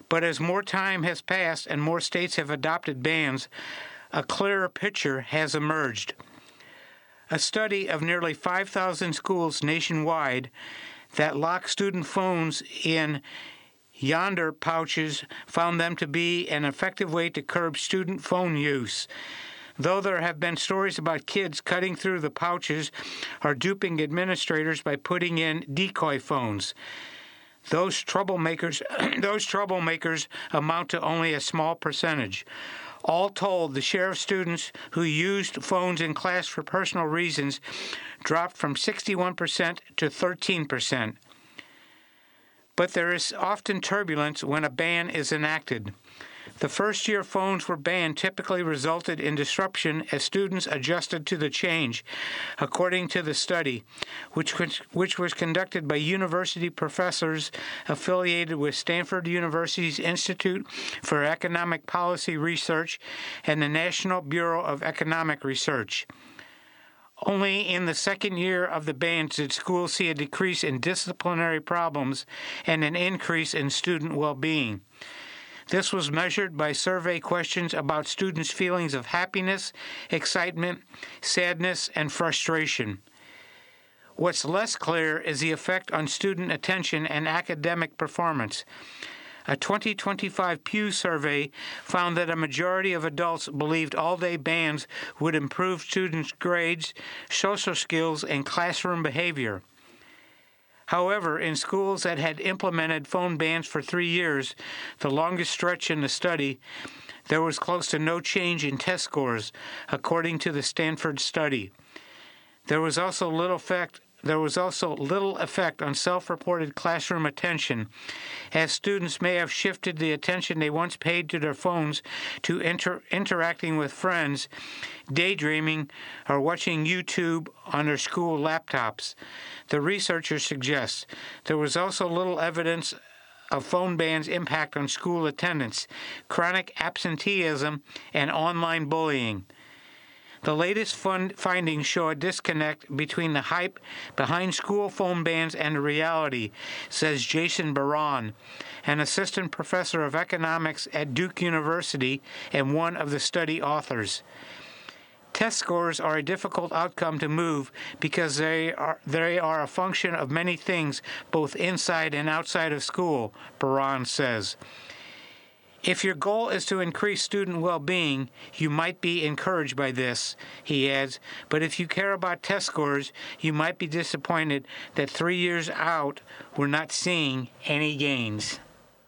But as more time has passed and more states have adopted bans, a clearer picture has emerged. A study of nearly 5,000 schools nationwide that lock student phones in Yondr pouches found them to be an effective way to curb student phone use. Though there have been stories about kids cutting through the pouches or duping administrators by putting in decoy phones. Those troublemakers amount to only a small percentage. All told, the share of students who used phones in class for personal reasons dropped from 61% to 13%. But there is often turbulence when a ban is enacted. The first year phones were banned typically resulted in disruption as students adjusted to the change, according to the study, which was conducted by university professors affiliated with Stanford University's Institute for Economic Policy Research and the National Bureau of Economic Research. Only in the second year of the bans did schools see a decrease in disciplinary problems and an increase in student well-being. This was measured by survey questions about students' feelings of happiness, excitement, sadness, and frustration. What's less clear is the effect on student attention and academic performance. A 2025 Pew survey found that a majority of adults believed all-day bans would improve students' grades, social skills, and classroom behavior. However, in schools that had implemented phone bans for 3 years, the longest stretch in the study, there was close to no change in test scores, according to the Stanford study. There was also little effect on self-reported classroom attention, as students may have shifted the attention they once paid to their phones to interacting with friends, daydreaming, or watching YouTube on their school laptops. The researchers suggest there was also little evidence of phone bans' impact on school attendance, chronic absenteeism, and online bullying. The latest findings show a disconnect between the hype behind school phone bans and the reality, says Jason Baran, an assistant professor of economics at Duke University and one of the study authors. Test scores are a difficult outcome to move because they are a function of many things both inside and outside of school, Baran says. If your goal is to increase student well-being, you might be encouraged by this, he adds, but if you care about test scores, you might be disappointed that 3 years out we're not seeing any gains.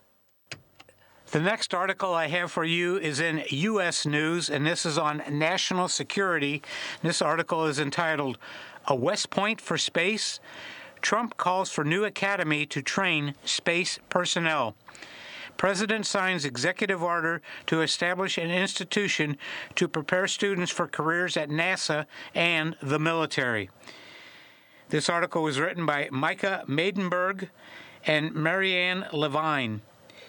The next article I have for you is in U.S. News, and this is on national security. This article is entitled, A West Point for Space? Trump calls for new academy to train space personnel. President signs executive order to establish an institution to prepare students for careers at NASA and the military. This article was written by Micah Maidenberg and Marianne Levine.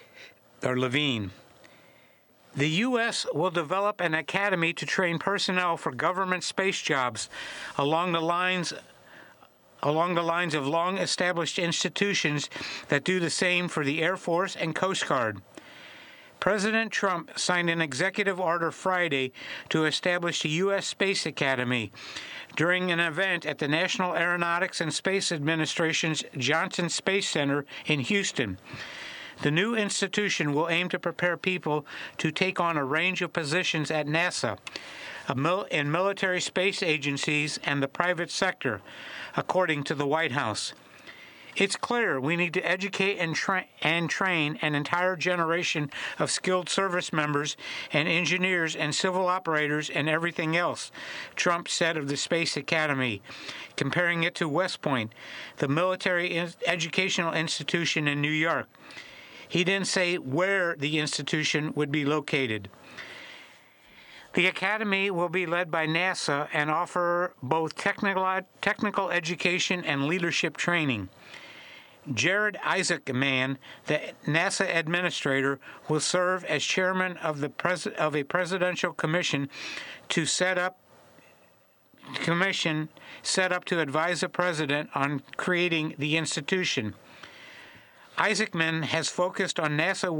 The U.S. will develop an academy to train personnel for government space jobs along the lines of long-established institutions that do the same for the Air Force and Coast Guard. President Trump signed an executive order Friday to establish the U.S. Space Academy during an event at the National Aeronautics and Space Administration's Johnson Space Center in Houston. The new institution will aim to prepare people to take on a range of positions at NASA, in military space agencies, and the private sector, according to the White House. It's clear we need to educate and train an entire generation of skilled service members and engineers and civil operators and everything else, Trump said of the Space Academy, comparing it to West Point, the military educational institution in New York. He didn't say where the institution would be located. The academy will be led by NASA and offer both technical education and leadership training. Jared Isaacman, the NASA administrator, will serve as chairman of a presidential commission set up to advise the president on creating the institution. Isaacman has focused on NASA